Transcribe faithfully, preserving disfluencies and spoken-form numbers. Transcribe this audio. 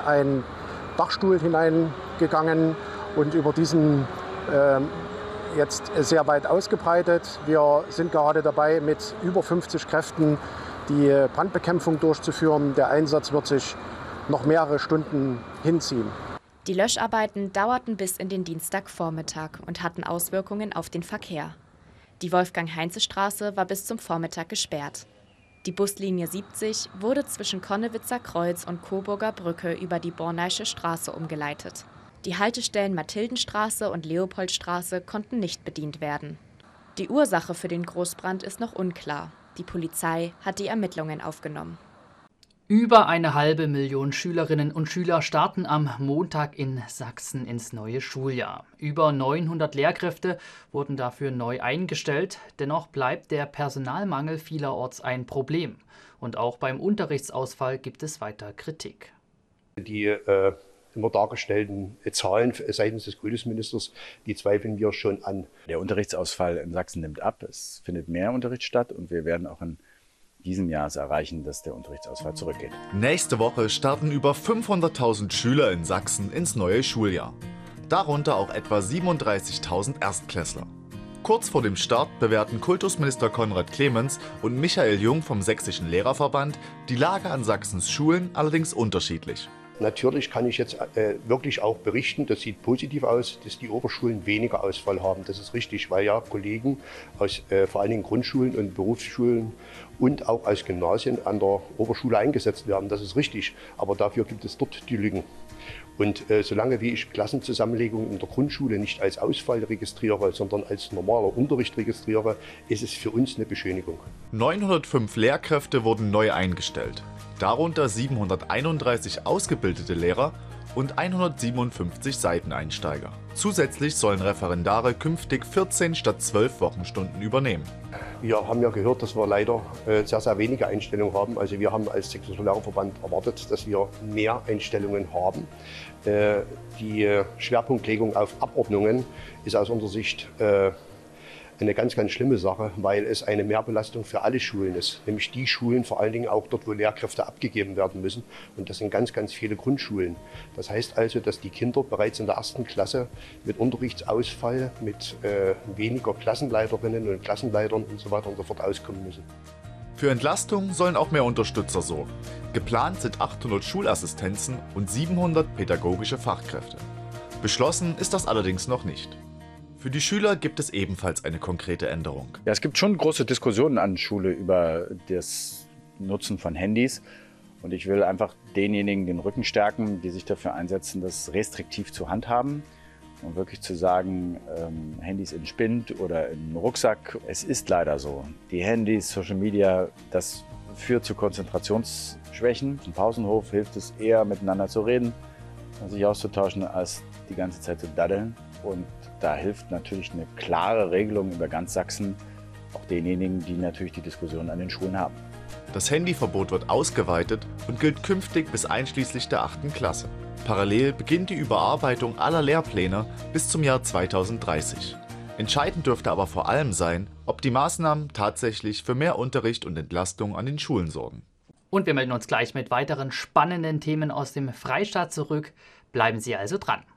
ein Dachstuhl hineingegangen und über diesen äh, jetzt sehr weit ausgebreitet. Wir sind gerade dabei, mit über fünfzig Kräften die Brandbekämpfung durchzuführen. Der Einsatz wird sich noch mehrere Stunden hinziehen. Die Löscharbeiten dauerten bis in den Dienstagvormittag und hatten Auswirkungen auf den Verkehr. Die Wolfgang-Heinze-Straße war bis zum Vormittag gesperrt. Die Buslinie siebzig wurde zwischen Konnewitzer Kreuz und Coburger Brücke über die Borneische Straße umgeleitet. Die Haltestellen Mathildenstraße und Leopoldstraße konnten nicht bedient werden. Die Ursache für den Großbrand ist noch unklar. Die Polizei hat die Ermittlungen aufgenommen. Über eine halbe Million Schülerinnen und Schüler starten am Montag in Sachsen ins neue Schuljahr. Über neunhundert Lehrkräfte wurden dafür neu eingestellt. Dennoch bleibt der Personalmangel vielerorts ein Problem. Und auch beim Unterrichtsausfall gibt es weiter Kritik. Die äh, immer dargestellten Zahlen seitens des Kultusministers, die zweifeln wir schon an. Der Unterrichtsausfall in Sachsen nimmt ab. Es findet mehr Unterricht statt und wir werden auch in diesem Jahr erreichen, dass der Unterrichtsausfall zurückgeht. Nächste Woche starten über fünfhunderttausend Schüler in Sachsen ins neue Schuljahr. Darunter auch etwa siebenunddreißigtausend Erstklässler. Kurz vor dem Start bewerten Kultusminister Konrad Clemens und Michael Jung vom Sächsischen Lehrerverband die Lage an Sachsens Schulen allerdings unterschiedlich. Natürlich kann ich jetzt äh, wirklich auch berichten, das sieht positiv aus, dass die Oberschulen weniger Ausfall haben. Das ist richtig, weil ja Kollegen aus äh, vor allen Dingen Grundschulen und Berufsschulen und auch aus Gymnasien an der Oberschule eingesetzt werden. Das ist richtig, aber dafür gibt es dort die Lücken. Und äh, solange wie ich Klassenzusammenlegungen in der Grundschule nicht als Ausfall registriere, sondern als normaler Unterricht registriere, ist es für uns eine Beschönigung. neunhundertfünf Lehrkräfte wurden neu eingestellt. Darunter siebenhunderteinunddreißig ausgebildete Lehrer und hundertsiebenundfünfzig Seiteneinsteiger. Zusätzlich sollen Referendare künftig vierzehn statt zwölf Wochenstunden übernehmen. Wir haben ja gehört, dass wir leider äh, sehr, sehr wenige Einstellungen haben. Also wir haben als Sächsischer Lehrerverband erwartet, dass wir mehr Einstellungen haben. Äh, die Schwerpunktlegung auf Abordnungen ist aus unserer Sicht äh, eine ganz, ganz schlimme Sache, weil es eine Mehrbelastung für alle Schulen ist. Nämlich die Schulen, vor allen Dingen auch dort, wo Lehrkräfte abgegeben werden müssen. Und das sind ganz, ganz viele Grundschulen. Das heißt also, dass die Kinder bereits in der ersten Klasse mit Unterrichtsausfall, mit äh, weniger Klassenleiterinnen und Klassenleitern und so weiter und so fort auskommen müssen. Für Entlastung sollen auch mehr Unterstützer sorgen. Geplant sind achthundert Schulassistenzen und siebenhundert pädagogische Fachkräfte. Beschlossen ist das allerdings noch nicht. Für die Schüler gibt es ebenfalls eine konkrete Änderung. Ja, es gibt schon große Diskussionen an Schule über das Nutzen von Handys. Und ich will einfach denjenigen den Rücken stärken, die sich dafür einsetzen, das restriktiv zu handhaben. Und wirklich zu sagen, ähm, Handys in Spind oder im Rucksack. Es ist leider so. Die Handys, Social Media, das führt zu Konzentrationsschwächen. Im Pausenhof hilft es eher, miteinander zu reden und sich auszutauschen, als die ganze Zeit zu daddeln. Und da hilft natürlich eine klare Regelung über ganz Sachsen, auch denjenigen, die natürlich die Diskussion an den Schulen haben. Das Handyverbot wird ausgeweitet und gilt künftig bis einschließlich der achten Klasse. Parallel beginnt die Überarbeitung aller Lehrpläne bis zum Jahr zweitausenddreißig. Entscheidend dürfte aber vor allem sein, ob die Maßnahmen tatsächlich für mehr Unterricht und Entlastung an den Schulen sorgen. Und wir melden uns gleich mit weiteren spannenden Themen aus dem Freistaat zurück. Bleiben Sie also dran.